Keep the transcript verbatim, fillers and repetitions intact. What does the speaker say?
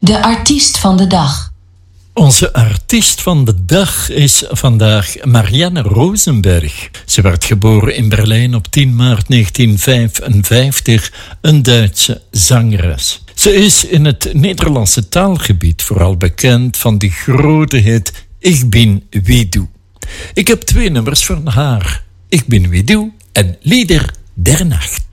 De artiest van de dag. Onze artiest van de dag is vandaag Marianne Rosenberg. Ze werd geboren in Berlijn op tien maart negentien vijfenvijftig, een Duitse zangeres. Ze is in het Nederlandse taalgebied vooral bekend van die grote hit Ik bin wie du. Ik heb twee nummers van haar. Ik bin wie du en Lieder der Nacht.